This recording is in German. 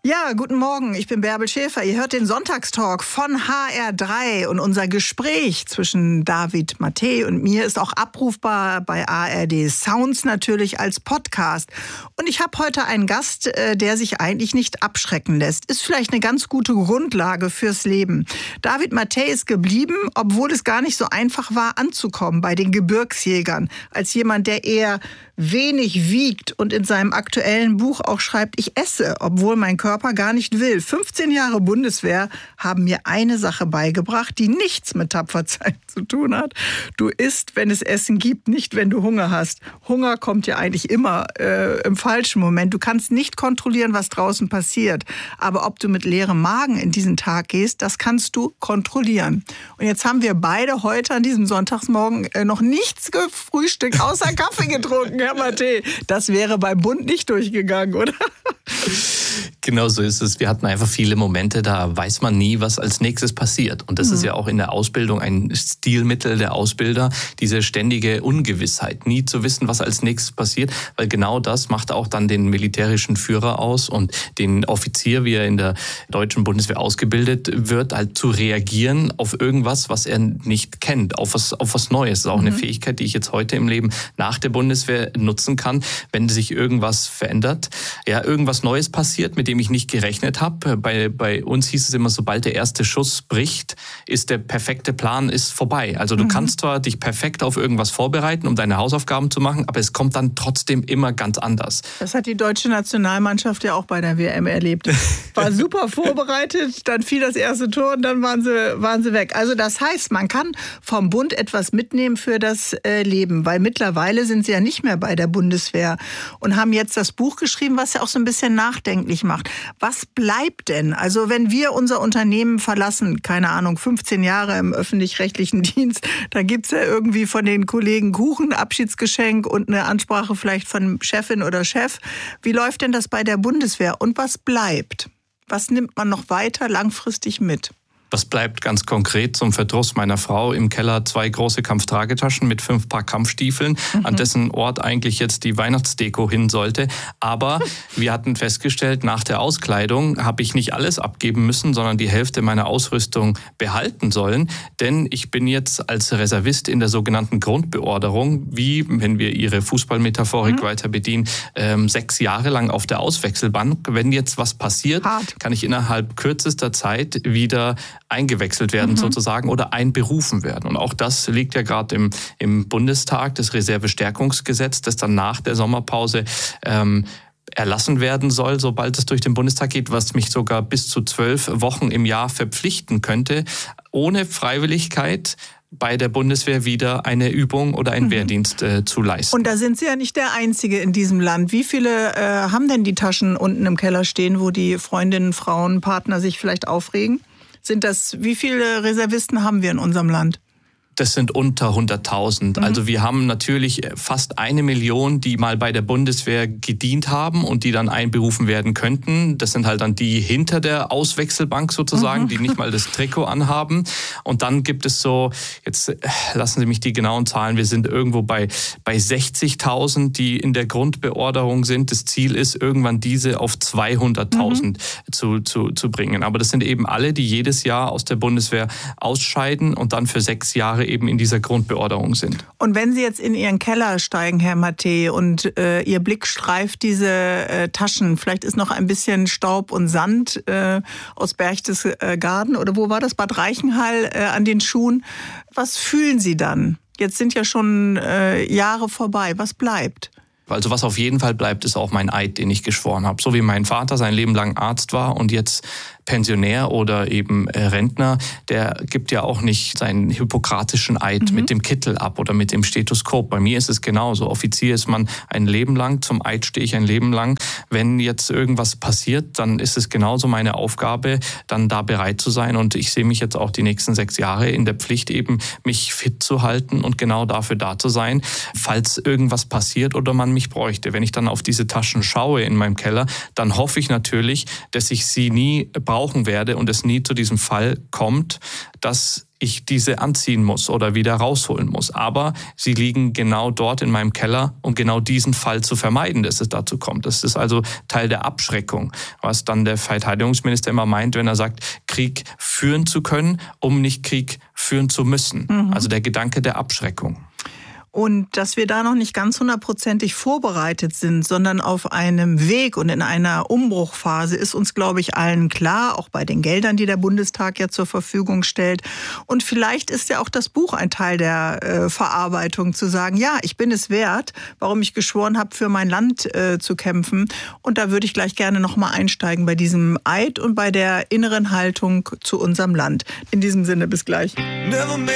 Ja, guten Morgen, ich bin Bärbel Schäfer. Ihr hört den Sonntagstalk von HR3 und unser Gespräch zwischen David Mathey und mir ist auch abrufbar bei ARD Sounds natürlich als Podcast. Und ich habe heute einen Gast, der sich eigentlich nicht abschrecken lässt. Ist vielleicht eine ganz gute Grundlage fürs Leben. David Mathey ist geblieben, obwohl es gar nicht so einfach war, anzukommen bei den Gebirgsjägern. Als jemand, der eher wenig wiegt und in seinem aktuellen Buch auch schreibt, ich esse, obwohl mein Körper gar nicht will. 15 Jahre Bundeswehr haben mir eine Sache beigebracht, die nichts mit Tapferzeit zu tun hat. Du isst, wenn es Essen gibt, nicht wenn du Hunger hast. Hunger kommt ja eigentlich immer im falschen Moment. Du kannst nicht kontrollieren, was draußen passiert. Aber ob du mit leerem Magen in diesen Tag gehst, das kannst du kontrollieren. Und jetzt haben wir beide heute an diesem Sonntagsmorgen noch nichts gefrühstückt, außer Kaffee getrunken. Herr Mathey, das wäre beim Bund nicht durchgegangen, oder? Genau so ist es. Wir hatten einfach viele Momente, da weiß man nie, was als nächstes passiert. Und das ist ja auch in der Ausbildung ein Stilmittel der Ausbilder, diese ständige Ungewissheit, nie zu wissen, was als nächstes passiert, weil genau das macht auch dann den militärischen Führer aus und den Offizier, wie er in der deutschen Bundeswehr ausgebildet wird, halt zu reagieren auf irgendwas, was er nicht kennt, auf was Neues. Das ist auch eine Fähigkeit, die ich jetzt heute im Leben nach der Bundeswehr nutzen kann, wenn sich irgendwas verändert, ja, irgendwas Neues passiert, mit dem ich nicht gerechnet habe. Bei uns hieß es immer, sobald der erste Schuss bricht, ist der perfekte Plan vorbei. Also du kannst zwar dich perfekt auf irgendwas vorbereiten, um deine Hausaufgaben zu machen, aber es kommt dann trotzdem immer ganz anders. Das hat die deutsche Nationalmannschaft ja auch bei der WM erlebt. War super vorbereitet, dann fiel das erste Tor und dann waren sie weg. Also das heißt, man kann vom Bund etwas mitnehmen für das Leben, weil mittlerweile sind sie ja nicht mehr bei der Bundeswehr und haben jetzt das Buch geschrieben, was ja auch so ein bisschen nachdenklich macht. Was bleibt denn? Also wenn wir unser Unternehmen verlassen, keine Ahnung, 15 Jahre im öffentlich-rechtlichen Dienst, dann gibt's ja irgendwie von den Kollegen Kuchen, Abschiedsgeschenk und eine Ansprache vielleicht von Chefin oder Chef. Wie läuft denn das bei der Bundeswehr? Und was bleibt? Was nimmt man noch weiter langfristig mit? Was bleibt ganz konkret zum Verdruss meiner Frau im Keller 2 große Kampftragetaschen mit 5 Paar Kampfstiefeln, an dessen Ort eigentlich jetzt die Weihnachtsdeko hin sollte. Aber wir hatten festgestellt, nach der Auskleidung habe ich nicht alles abgeben müssen, sondern die Hälfte meiner Ausrüstung behalten sollen. Denn ich bin jetzt als Reservist in der sogenannten Grundbeorderung, wie, wenn wir Ihre Fußballmetaphorik weiter bedienen, 6 Jahre lang auf der Auswechselbank. Wenn jetzt was passiert, kann ich innerhalb kürzester Zeit wieder eingewechselt werden sozusagen oder einberufen werden. Und auch das liegt ja gerade im Bundestag, das Reservestärkungsgesetz, das dann nach der Sommerpause erlassen werden soll, sobald es durch den Bundestag geht, was mich sogar bis zu 12 Wochen im Jahr verpflichten könnte, ohne Freiwilligkeit bei der Bundeswehr wieder eine Übung oder einen Wehrdienst zu leisten. Und da sind Sie ja nicht der Einzige in diesem Land. Wie viele haben denn die Taschen unten im Keller stehen, wo die Freundinnen, Frauen, Partner sich vielleicht aufregen? Wie viele Reservisten haben wir in unserem Land? Das sind unter 100.000. Also wir haben natürlich fast 1 Million, die mal bei der Bundeswehr gedient haben und die dann einberufen werden könnten. Das sind halt dann die hinter der Auswechselbank sozusagen, die nicht mal das Trikot anhaben. Und dann gibt es so, jetzt lassen Sie mich die genauen Zahlen, wir sind irgendwo bei 60.000, die in der Grundbeorderung sind. Das Ziel ist, irgendwann diese auf 200.000 zu bringen. Aber das sind eben alle, die jedes Jahr aus der Bundeswehr ausscheiden und dann für 6 Jahre eben in dieser Grundbeorderung sind. Und wenn Sie jetzt in Ihren Keller steigen, Herr Mathey, und Ihr Blick streift diese Taschen, vielleicht ist noch ein bisschen Staub und Sand aus Berchtesgaden oder wo war das, Bad Reichenhall an den Schuhen. Was fühlen Sie dann? Jetzt sind ja schon Jahre vorbei. Was bleibt? Also was auf jeden Fall bleibt, ist auch mein Eid, den ich geschworen habe. So wie mein Vater sein Leben lang Arzt war und jetzt Pensionär oder eben Rentner, der gibt ja auch nicht seinen hippokratischen Eid mit dem Kittel ab oder mit dem Stethoskop. Bei mir ist es genauso. Offizier ist man ein Leben lang, zum Eid stehe ich ein Leben lang. Wenn jetzt irgendwas passiert, dann ist es genauso meine Aufgabe, dann da bereit zu sein. Und ich sehe mich jetzt auch die nächsten 6 Jahre in der Pflicht eben, mich fit zu halten und genau dafür da zu sein, falls irgendwas passiert oder man mich bräuchte. Wenn ich dann auf diese Taschen schaue in meinem Keller, dann hoffe ich natürlich, dass ich sie nie brauche brauchen werde und es nie zu diesem Fall kommt, dass ich diese anziehen muss oder wieder rausholen muss. Aber sie liegen genau dort in meinem Keller, um genau diesen Fall zu vermeiden, dass es dazu kommt. Das ist also Teil der Abschreckung, was dann der Verteidigungsminister immer meint, wenn er sagt, Krieg führen zu können, um nicht Krieg führen zu müssen. Also der Gedanke der Abschreckung. Und dass wir da noch nicht ganz 100%ig vorbereitet sind, sondern auf einem Weg und in einer Umbruchphase, ist uns, glaube ich, allen klar, auch bei den Geldern, die der Bundestag ja zur Verfügung stellt. Und vielleicht ist ja auch das Buch ein Teil der Verarbeitung, zu sagen, ja, ich bin es wert, warum ich geschworen habe, für mein Land zu kämpfen. Und da würde ich gleich gerne nochmal einsteigen bei diesem Eid und bei der inneren Haltung zu unserem Land. In diesem Sinne, bis gleich.